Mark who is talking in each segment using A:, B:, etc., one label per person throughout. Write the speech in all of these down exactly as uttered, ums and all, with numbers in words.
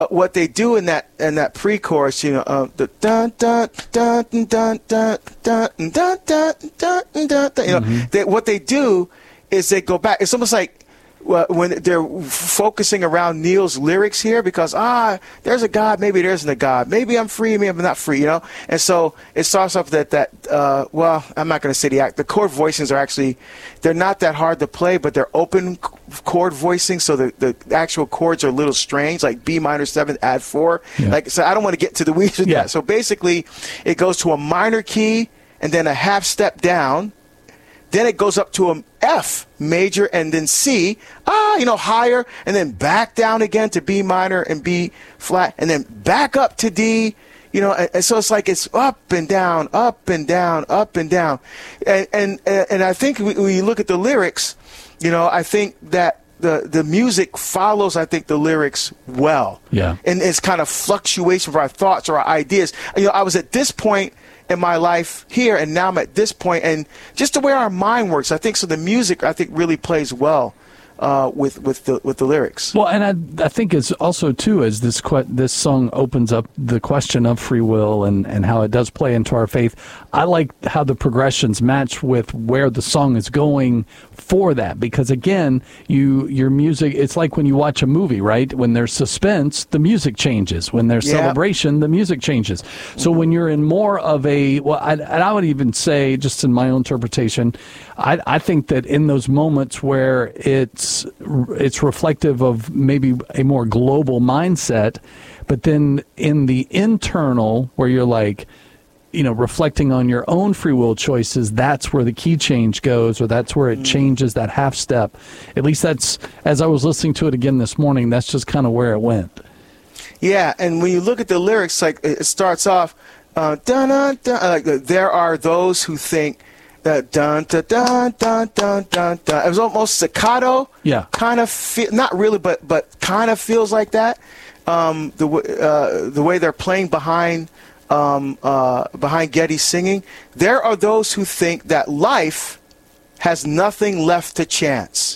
A: what they do in that in that pre-chorus, you know, uh, the dun dun dun dun dun dun dun dun dun dun dun dun, you know, mm-hmm. they, what they do is they go back. It's almost like well, when they're focusing around Neil's lyrics here, because ah, there's a God, maybe there isn't a God, maybe I'm free, maybe I'm not free, you know. And so it starts off that that uh, well, I'm not going to say the act. The chord voicings are actually they're not that hard to play, but they're open chord voicing, so the the actual chords are a little strange, like B minor seventh, add four. Yeah. Like so, I don't want to get to the weeds with yeah. that. So basically, it goes to a minor key and then a half step down. Then it goes up to an F major and then C, ah, you know, higher, and then back down again to B minor and B flat, and then back up to D, you know, and, and so it's like it's up and down, up and down, up and down. And and, and I think when you look at the lyrics, you know, I think that the, the music follows, I think, the lyrics well. Yeah. And it's kind of fluctuation of our thoughts or our ideas. You know, I was at this point in my life here, and now I'm at this point, and just the way our mind works, I think so. The music, I think, really plays well uh, with with the with the lyrics.
B: Well, and I I think it's also too as this que- this song opens up the question of free will and and how it does play into our faith. I like how the progressions match with where the song is going for that, because again, you your music, it's like when you watch a movie, right? When there's suspense, the music changes. When there's yeah. celebration, the music changes. So mm-hmm. when you're in more of a, well, I, and I would even say, just in my own interpretation, I, I think that in those moments where it's it's reflective of maybe a more global mindset, but then in the internal where you're like, you know, reflecting on your own free will choices, that's where the key change goes, or that's where it mm. changes that half step. At least that's, as I was listening to it again this morning, that's just kind of where it went.
A: Yeah, and when you look at the lyrics, like it starts off, uh, dun, dun, dun, like there are those who think that dun dun dun dun dun dun dun. It was almost staccato. Yeah. Kind of feel, not really, but but kind of feels like that. Um, the uh, the way they're playing behind. Um, uh, behind Geddy singing, there are those who think that life has nothing left to chance.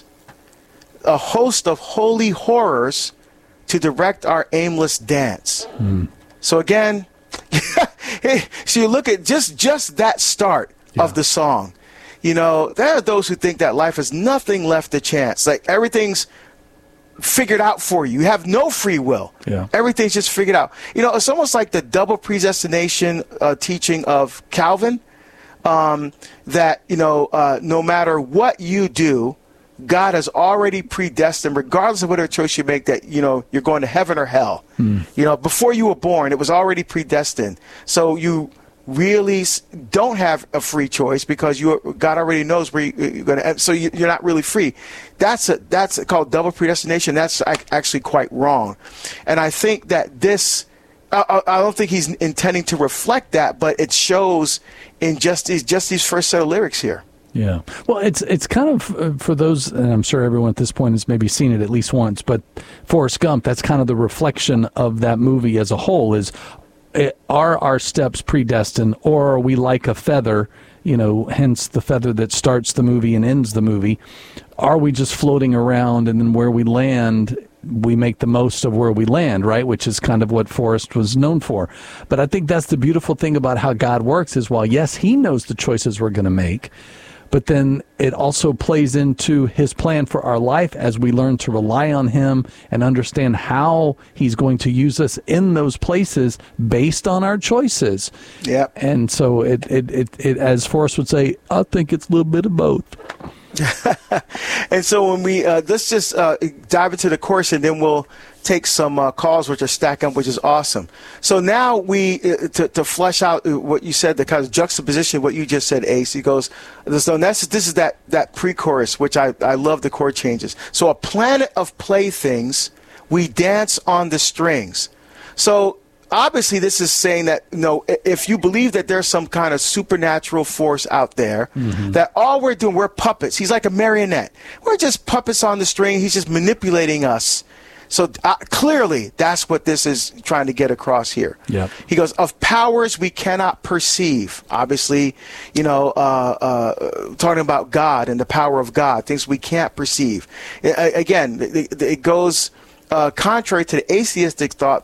A: A host of holy horrors to direct our aimless dance. Mm. So again, so you look at just just that start yeah. of the song. You know, there are those who think that life has nothing left to chance. Like everything's figured out for you. You have no free will. Yeah. Everything's just figured out. You know, it's almost like the double predestination uh, teaching of Calvin, um, that, you know, uh, no matter what you do, God has already predestined, regardless of whatever choice you make, that, you know, you're going to heaven or hell. Mm. You know, before you were born, it was already predestined. So you really don't have a free choice because you God already knows where you're going to. So you, you're not really free. That's a, that's called double predestination. That's actually quite wrong, and I think that this. I, I don't think he's intending to reflect that, but it shows in just these just these first set of lyrics here.
B: Yeah. Well, it's it's kind of, uh, for those, and I'm sure everyone at this point has maybe seen it at least once, but Forrest Gump, that's kind of the reflection of that movie as a whole is, are our steps predestined, or are we like a feather, you know, hence the feather that starts the movie and ends the movie? Are we just floating around, and then where we land, we make the most of where we land, right? Which is kind of what Forrest was known for. But I think that's the beautiful thing about how God works is, while, yes, he knows the choices we're going to make, but then it also plays into his plan for our life as we learn to rely on him and understand how he's going to use us in those places based on our choices. Yeah. And so it, it, it, it, as Forrest would say, I think it's a little bit of both.
A: And so when we, uh, let's just uh, dive into the course, and then we'll take some uh, calls which are stacking up, which is awesome. So now we, uh, to, to flesh out what you said, the kind of juxtaposition, what you just said, Ace, he goes, so that's, this is that, that pre-chorus, which I, I love the chord changes. So a planet of playthings, we dance on the strings. So obviously this is saying that, you know, if you believe that there's some kind of supernatural force out there, mm-hmm. that all we're doing, we're puppets. He's like a marionette. We're just puppets on the string. He's just manipulating us. So uh, clearly, that's what this is trying to get across here. Yep. He goes, of powers we cannot perceive. Obviously, you know, uh, uh, talking about God and the power of God, things we can't perceive. It, again, it, it goes uh, contrary to the atheistic thought